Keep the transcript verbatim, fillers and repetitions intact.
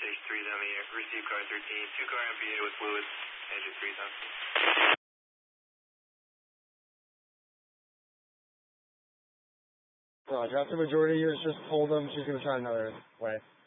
Stage three dummy, receive car thirteen, two car M P A with fluids, engine three dummy. Roger, after majority years, just hold them, she's going to try another way.